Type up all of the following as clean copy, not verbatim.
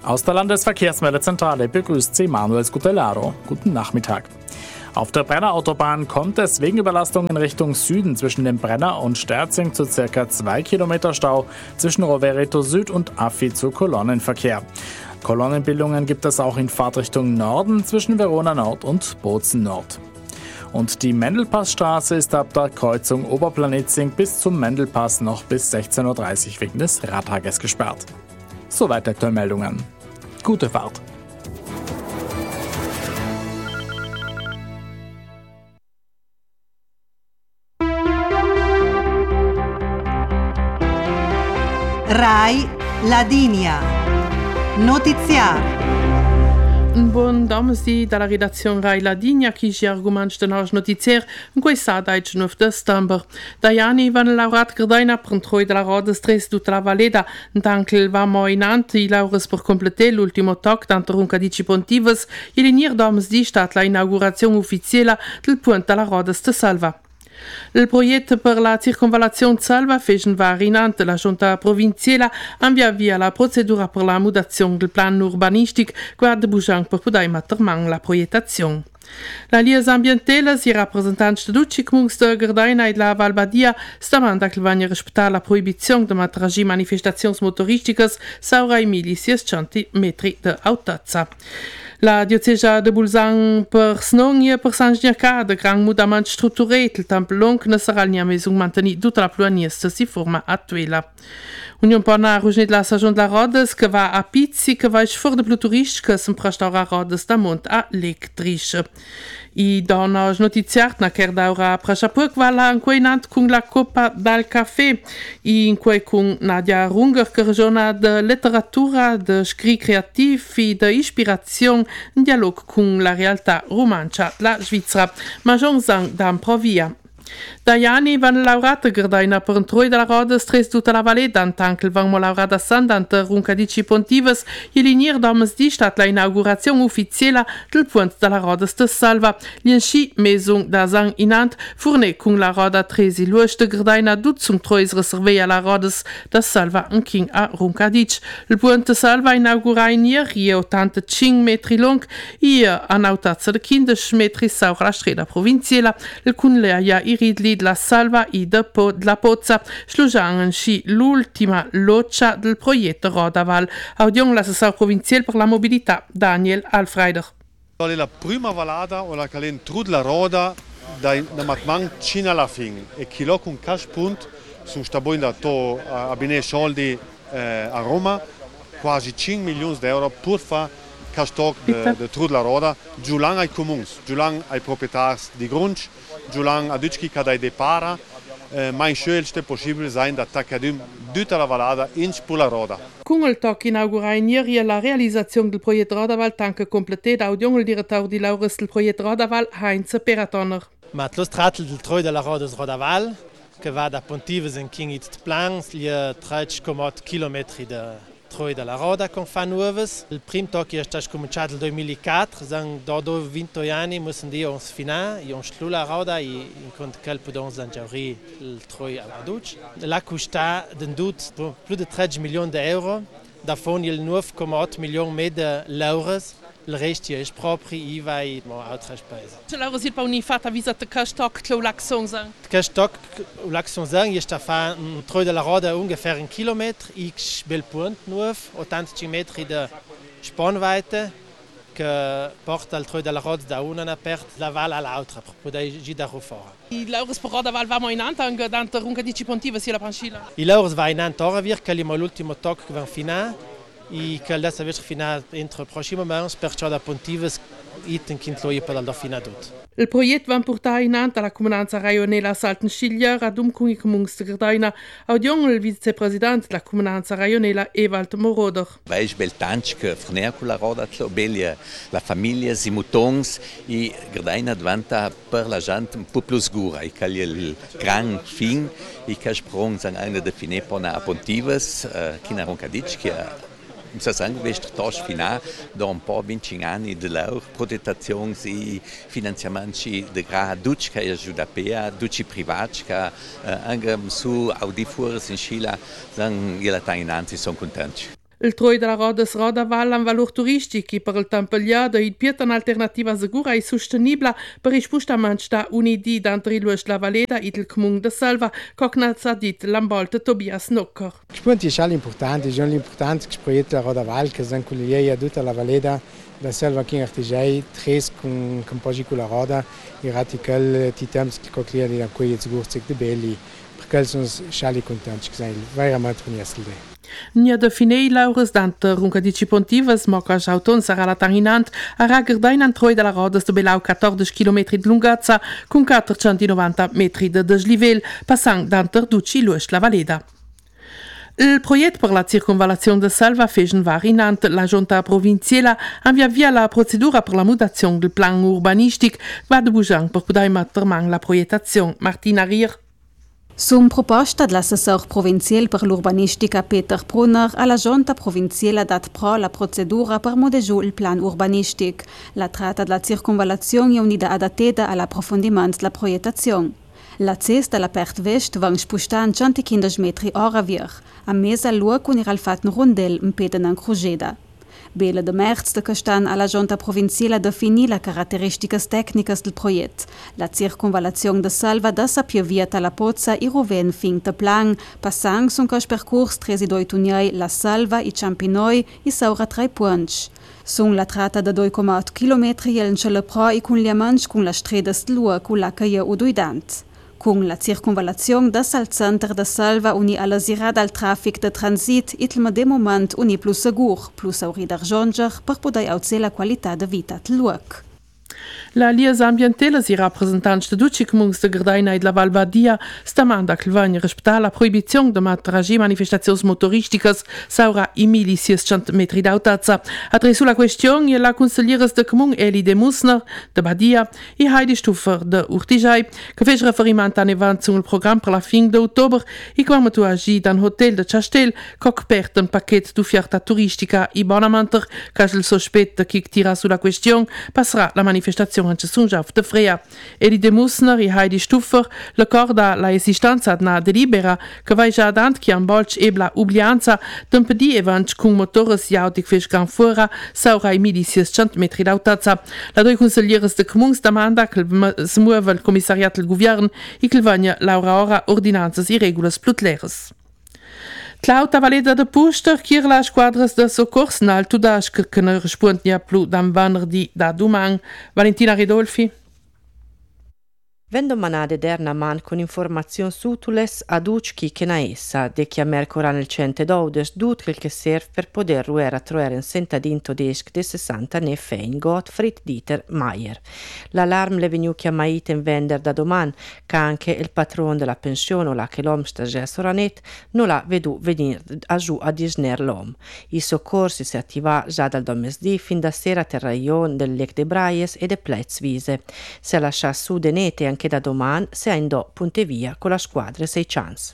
Aus der Landesverkehrsmeldezentrale begrüßt Sie Manuel Scutellaro. Guten Nachmittag. Auf der Brenner Autobahn kommt es wegen Überlastung in Richtung Süden zwischen dem Brenner und Sterzing zu ca. 2 Kilometer Stau, zwischen Rovereto Süd und Affi zu Kolonnenverkehr. Kolonnenbildungen gibt es auch in Fahrtrichtung Norden zwischen Verona Nord und Bozen Nord. Und die Mendelpassstraße ist ab der Kreuzung Oberplanitzing bis zum Mendelpass noch bis 16:30 Uhr wegen des Radtages gesperrt. Soweit aktuelle Meldungen. Gute Fahrt! RAI Ladinia. Notiziario. Buon domesi dalla redazione Rai Ladinia che ci argomenta nel notiziario in questa data 9 settembre. Da anni vanno laureati Gardaina per un troi della roda stress tutta la Valeda, tanto vamo in anti laures per completare l'ultimo toc tanto runca di Pontivas e l'inir domesi stat la inaugurazione ufficiale del ponte della roda sta salva. Il progetto per la circonvallazione Salva fece varinante la giunta provinciale avvia via la procedura per la mutazione del piano urbanistico guarda Bujan per poter mettere man la progettazione. La Liesa Ambientale si rappresentanti di tutti i comuni di Gardaina e la Val Badia stamanda che vanno a rispettare la proibizione di mettere manifestazioni motoristiche sopra i 1600 metri di altezza. La diocesa de Bolzano per Snogna per San Giacca de gran mudament strutturale il tempo long ne sarà il mesung mantenir tutta la pluraniesta si forma attuela. Union porna rugnet la stagione de la Rodes che va a Pizzi che va sfor de pluturisch che sem prestaura Rodes da mont a Lectrisch. I donna notiziart na ker daura prasapuk va la in quei nant con la Coppa dal Café in quei con Nadia Runger che regiona de letteratura, de scri creativ e de ispirazione in dialogo con la realtà romancia la Svizzera. Ma Jean Zang da Provia. Da anni vanno laureati Gardaina per un troi della roda stress tutta la Valeda, tanto vanno laureati a Sandante runca di Pontivas e l'inir domes di stat la inaugurazione ufficiale del ponte della roda sta salva. L'insci mesung da Zang inant forne con la roda 13 luoci de Gardaina dut zum trois reservei alla roda da salva un king a Runcadic. Il ponte salva inaugura in ieri 85 metri long e a nautazza de 15 metri saura la strada provinciale. Il cunleia Ridley la Salva e la Pozza slugiano l'ultima loccia del progetto Rodaval. Audiamo l'assessore provinciale per la mobilità Daniel Alfreider. La prima valada o la calen trud la roda da matman cina la fin e chilo con cash punt su staboin da to a bine soldi a Roma quasi 5 milioni di euro pur fa cash talk de trud la roda giulang ai comuns giulang ai proprietars di grund giulang a ducchi cadai de para mai schölste possibile sein da taccadum tutta la valada in la roda. Con il toc inaugura in ieri la realizzazione del progetto Rodaval tanto completata audiamo il direttore di laureus del progetto Rodaval Heinz Peratoner. Ma lo strattel del troi della roda Rodaval che va da Pontivas in Kingit plan gli 3,8 km de troi della roda con fan nuovas. Il primo tocco è stato cominciato nel 2004, san dopo 20 anni müssen die uns finare, e uns la roda e in quel podons angiauri il troi alla duc. La costa den dut più di 13 milioni di euro, davon il 9,8 milioni med laures. Il resto è proprio IVA e altre spese. Ce l'ho si pauni fatta visita che stock lo laxon sang. Che stock lo laxon sang è sta fa un troi della roda ungefähr 1 kilometro, x bel punt nuov, 85 metri di spanweite che porta il troi della roda da una parte la valle all'altra per poter girare fuori. I laures per roda val vamo in antang dante runca di Pontivas sia la pancilla. I laures va in antora vir che l'ultimo tocco che va finire. E che adesso avete finito entro il prossimo mese perciò da Pontivas e in Kintloi per la fine tutto. Il progetto va portare in anta la comunanza raionella Salten-Sciglier ad con i comuni di Gardaina. Audiamo il vicepresidente della comunanza raionella Ewald Moroder. Vai beltanch che fornea con la roda belia la famiglia si mutons e Gardaina diventa per la gente un po' più sicura. E che il gran fin e che sprong sang eine de finepona a Pontivas che Roncadic che se sangue questo tosh finale da un po' 20 anni di loro protezione e finanziamenti di gra duc che aiuta per duci privati che anche su audifuri in Scila san gliela tanginanti sono contenti. Il troi della Rodas Rodaval ha un valore turistico per il Tempegliado e pieta un'alternativa sicura e sostenibile per il spostamento da un'idea d'entre la Valeda e il Comune de Selva, come ha detto l'ambolte Tobias Nocker. Il punto è importante, è importante che il progetto della Rodaval, che è collegato a tutta la Valeda, da Selva che artigiai, tres con poggi con la Roda, e radical ti temps che cogliere la cui è sicurezza di belli, perché sono sciali contenti che sono veramente onesti. Nia de finei laures dante runca dici pontivas, ma che auton sarà la tanginant a raggerdain an troi della Rodas de belau 14 km di lunghezza con 490 metri de deslivel, passant dante duci luce la Valeda. Il progetto per la circonvallazione de Selva fece varinant la Giunta provinciale avvia via la procedura per la mutazione del plan urbanistico va de bugiang per poter mettere man la proiettazione. Martina Rier. Su proposta dell'assessor provinciale per l'urbanistica Peter Brunner, alla Giunta provinciale ha dato pro la procedura per modificare il plan urbanistico. La tratta della circonvallazione è un'idea adattata all'approfondimento della proiettazione. L'accès della Pert Vest va spostare 115 metri ora via, a mesa al luogo con il fatto un rondel in pedana crugeda. Bele de Merz de Castan alla Giunta provinciale definì le caratteristiche tecniche del progetto. La circonvallazione de Selva da sapiovieta alla pozza e roven fin de plan, passando su un percorso 32 tunneli la Selva, i Ciampinoi e Saura 3 punti. Sun la tratta da 2,8 km jelen le pro e con gli amanci con la strada del luogo con la caia uduidante. Con la circonvallazione da al centro da Selva uni alla zirada al traffic de transit e il de moment uni plus segur, plus auri d'argionger per poter alzare la qualità de vita del luogo. La Liesa Ambientale si rappresentanti de duci comuns de Gardaina e de la Val Badia stamanda che vagna rispettare la proibizione de matragi manifestazioni motoristicas saura i 1600 metri d'altezza. Adresu la questione la consiglieres de comune Eli de Musner de Badia e Heidi Stuffer de Urtijai che fece riferimento an event sul programma per la fin de ottobre e quando tu agi dan hotel de Chastel che perde un pacchetto d'ufferta turistica e bonamenter che il sospetto che tira sulla questione passerà la manifestazione anche sungiaf de Freia. Eli de Musner e Heidi Stuffer ricorda la esistenza di una delibera che va già dant che an bolch ebla ubblianza d'impedire eventi con motores jautic fescan fuora saura i 1600 metri d'altezza. La due consiglieres de comuns demanda che si muova il commissariat del governo e che vagna laura ora ordinanzas e regolas plutleres. Tlauta Valeda de Puster, che la squadras de soccorso nel Tudash che ne risponde più da venerdì da domani. Valentina Ridolfi. Vendo manade derna man con informazioni sutules aduc che na essa de chiamer cora nel 112 d'utril che serve per poter ruera troere in sentadin todesc de 60 ne fein Gottfried Dieter Meier. L'allarm le veniu chiamait in vender da doman, che anche il patron della pensione o la che l'om stagia soranet non l'ha vedu venir a giù a disner l'om. I soccorsi si attiva già dal domesdì fin da sera ter raion del Lec de Braies e de Pletzwiese. Se lascia su denete anche da domani se andò Pontevia con la squadra 600.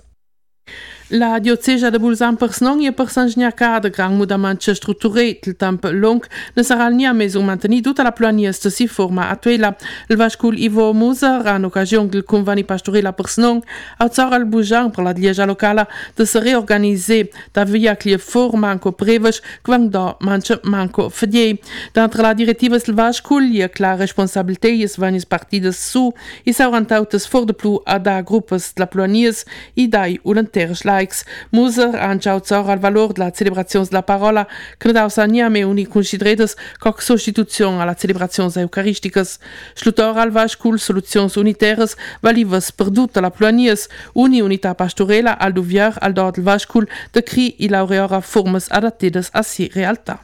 La diocesa de Bolzan per non e per Sanjniaca de gran mudamento strutturato il tempo lungo ne sarà nia meso mantenere tutta la planiesta si forma attuale. Il vascul Ivo Muser in occasione del conveni pastorale per non alzare il bugiang per la Lieja locale de se reorganiser da via che forma manco preves quando manco fedie. D'entre la direttiva del vascul e la responsabilità is vanis partidas su e sauran tautes for de plu a da gruppes la planies e dai volontaires Muser ha anch'autzor al valor della celebrazione della parola che da usaniame uni consideradas come sostituzione alla celebrazione eucaristicas. Schlutor al vascul soluzioni unitaires valivas per tutta la planies uni unità pastorela al duviar al dor del vascul de cri e laureora formas adattedas a si realtà.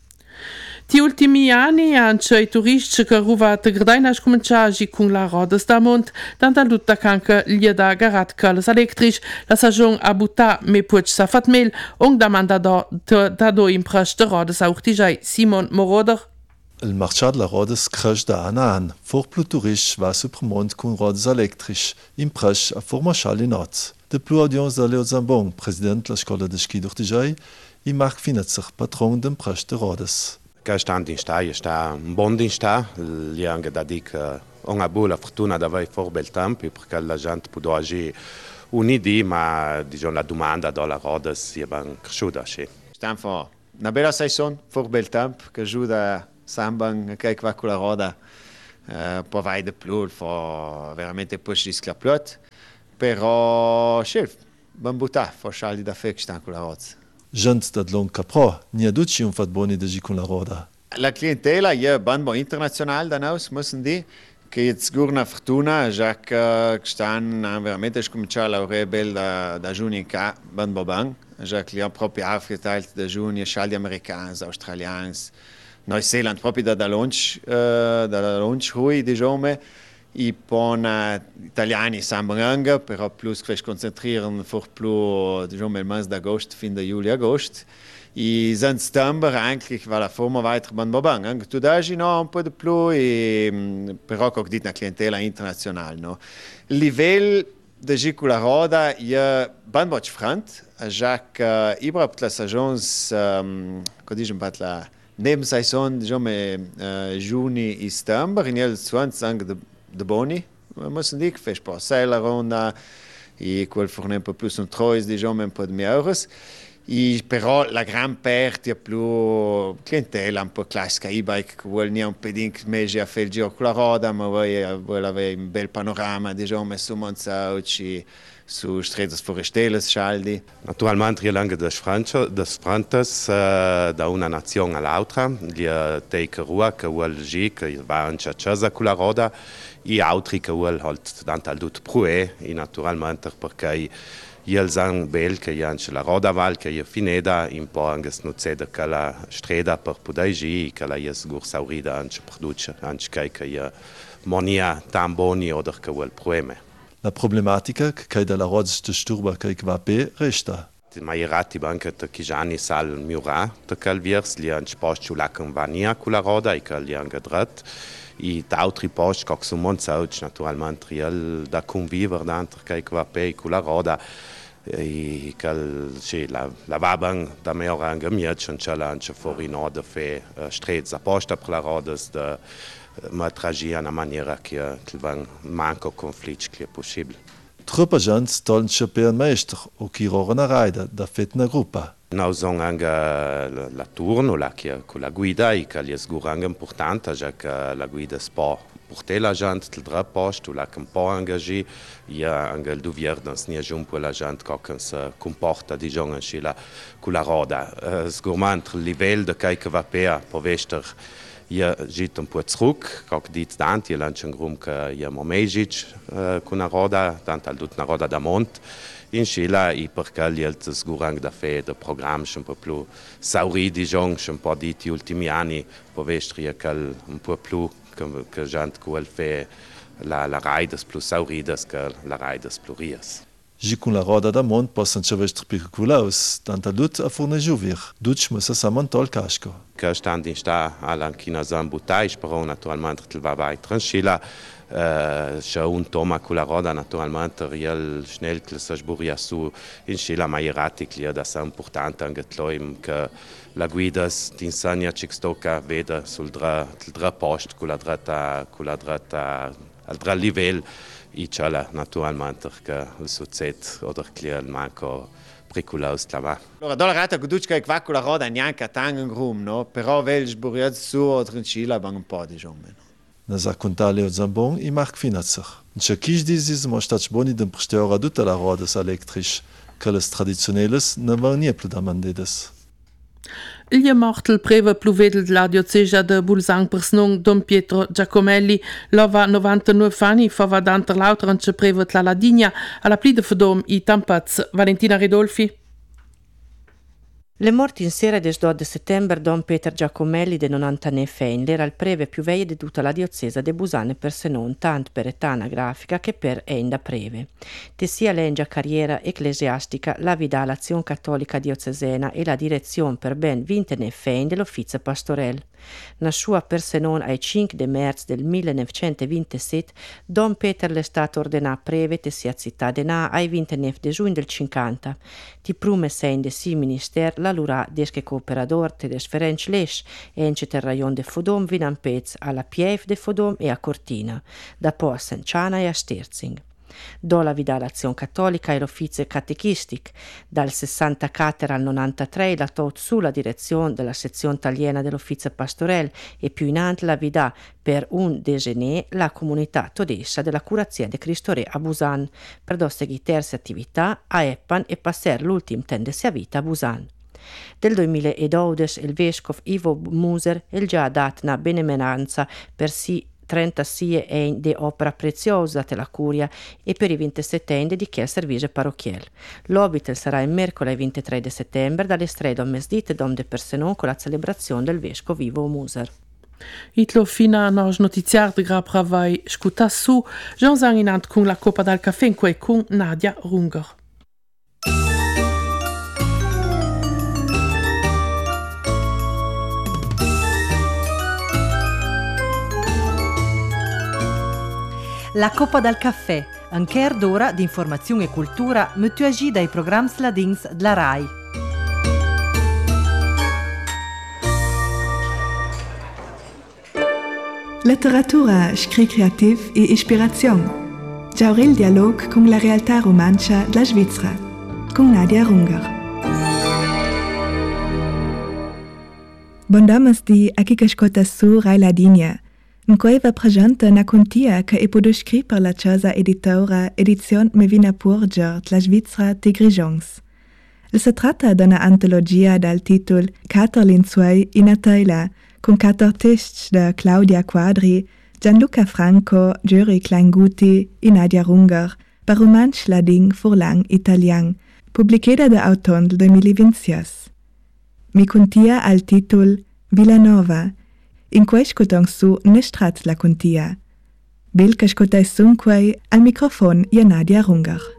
Ti ultimi anni anche i turisti che ruva te Gardaina cominciati con la Rodas da Mont, tanto tutta anche gli da garat calas elettrici, la stagione a butta me puc sa fatmel, on demanda da do impress de Rodas a Urtijai Simon Moroder. Il marchad la Rodas creix da an. For plu turisti va supermont con Rodas elettrici, impress a forma chalinot. De plu audience da Leo Zambon, president la scola de ski d'Urtijai, e Marc Finetzer, patron d'impress de Rodas. Che stand in sta, sta un buon in sta, gli anche da dire che on a la fortuna di avere for bel tempo perché la gente può agire un'idea, ma diciamo la domanda dalla Rodas si è ben cresciuta. Stiamo una bella saison, for bel tempo, che aiuta Samban che va con la roda, poi vai di più, fa veramente push di sclaplot, però chef, ben buttà, fa scialdi da fec sta con la roda. Gente da long capro, ni aduci un fat boni de con la roda. La clientela è ben internazionale da noi, müssen die, che jetzt gurna fortuna, già che stanno veramente cominciare a lavorare bel da giugno in ca, ben bobang, già che li hanno proprio aufgeteilt da giugno, scialdi americani, australiani, Neuseeland proprio da lunch hui, diciamo, i pon italiani sambananga, però plus che concentrieren for più, diciamo, il mese d'agosto, fin da luglio-agosto. I sind settembre eigentlich va la forma weiter ban bobang. Anche tu dagi no un po' di più, però che dit una clientela internazionale, no. Il livello de Gicula Roda è ben boc frant, già che ibra per la stagione, come diciamo per la Nebensaison, diciamo, giugno e settembre, in el suans anche de boni, müssen dire, fes po sella ronda, e quel forne un po' più un trois, diciamo, un po' di euros. E però la gran parte è più clientela un po' classica, e-bike che vuole un pedin mesi a fare il giro con la roda, ma vuole avere un bel panorama, diciamo, su Montsauci, su Stredas Foresteles, Schaldi. Naturalmente è anche des Frantes da una nazione all'altra, gli teica rua che vuole gi, che va anche a casa con la roda, e altri che vuole halt tanto al dut prue, e naturalmente perché io san bel che anche la roda val che è finita, un po' anche snuzzeda che la strada per poter gi, che la è sgursaurida anche produce, anche che è monia tan boni o che vuole prue. La problematica che della roda sta sturba che va be resta. Die Majerati banca te Kijani sal miura te calviers li an spostu la convania con la roda e che li han gedret. I d'autri post che su Montsauc naturalmente riel da conviver d'antre che va pe con la roda e che la vaban da meo anche miec und c'è anche fuori no de fe strets apposta per la roda de ma tragia una maniera che van manco conflitti che è possibile. Troppa gente stolce per il maestro o chi rorana raida da fetna gruppa. Noi siamo anche la turno con la guida e che è anche importante, già che la guida può portare la gente al tre posti, la che può engagare, e anche il dovere di non la gente che si comporta diciamo, con la roda. Sicuramente il livello che va per vestire geht un po' zurück, как dit Dante, il lancia un grum che è momejit con una roda, tanto al una roda da mont, in Scila e perché il sicurang da fe de programmi un po' più sauridi, diciamo, un po' di ultimi anni, per vestire che un po' più che gente quel fe la raides più saurides che la raides più rias. Gi con la roda da mont possono ci vestir periculaus, tanto lut a forne giuvir, duc musa samantol il casco. Che stand in sta all'anchina zambutai, però naturalmente il va weiter in Scila, c'è un toma con la roda naturalmente riel schnell che si sburia su in Scila majerati che è da sa importante anche tloim che la guida ti insegna ci stocca vede sul dra post con la dretta al dra livello e c'è naturalmente che il succede o che il manco pericoloso là. Allora, dalla rata che duce che va con la roda neanche a tangen rum, no? Però vel sburiat su o trincila bang un po' diciamo. Na racconta Leo Zambon e Marc Finazzer. C'è chi dice mo stat boni den prestera tutta la roda elettrisch, che le tradizionelles non van nie più da mandedes. Il mortel preve pluvedel della diocesa de Bulzang per snong Don Pietro Giacomelli, lova 99 anni, fava d'anter l'autrance preve la Ladigna, alla pli de fedom i tampaz. Valentina Ridolfi. Le morti in sera del 2 settembre Don Peter Giacomelli de 99 anni era il preve più vecchio di tutta la diocesa de Busane per se non tanto per età anagrafica che per enda preve. Te sia l'engia carriera ecclesiastica, la vida l'azione cattolica diocesena e la direzione per ben 29 anni dell'uffizio pastorel. Na sua per se non ai 5 de marzo del 1927 Don Peter le stato ordinato preve te sia cittadina ai 29 de giugno del 50. Ti prume sein de si minister la lura desche cooperador te des Ferenc Lesch e ence ter rajon de Fodom vinan pez alla Pief de Fodom e a Cortina, da po a Sanciana e a Sterzing. Do la vida all'azione cattolica e l'uffizio catechistic. Dal 64 al 93 la tot sulla direzione della sezione italiana dell'uffizio pastorale e più in avanti la vida per un déjeuner la comunità tedesca della Curazia de Cristo Re a Busan, per do seguire terze attività a Eppan e passare l'ultimo tempo sia vita a Busan. Del 2012 il vescovo Ivo Muser il già dato una benemeranza per 36 anni di opera preziosa della curia e per i 27 anni dedicato al servizio parrocchiale. L'obitel sarà il mercoledì 23 di settembre dalle 3 del mezdite dom de Persenon con la celebrazione del vescovo Ivo Muser. Itlo fina nos notiziar de gra pravai scuta su, Jean Zanginant con la Coppa dal Caffè e con Nadia Runger. La Coppa dal Caffè, un quart d'ora di informazione e cultura mutuagi dai programmi ladins della RAI. Letteratura, scri creativ e ispirazione. Giaure il dialogo con la realtà romancia della Svizzera, con Nadia Runger. Buon domesdi a chi che ascolta su Rai Ladinia. Nkoi va presente una contia che è potuto scrivere per la casa editora Edizione Mevina Purger della Svizzera di Grigions. Si tratta di una antologia dal titolo Katerlin Suoi in Ataila, con 14 di Claudia Quadri, Gianluca Franco, Giuri Kleinguti e Nadia Runger, per romanzo ladin furlang italian, pubblicata da autunno del 2026. Mi contia al titolo Villanova, in cui ascoltano su Nestrat la contia. Bil che ascoltai sunque al microfono Nadia Runger.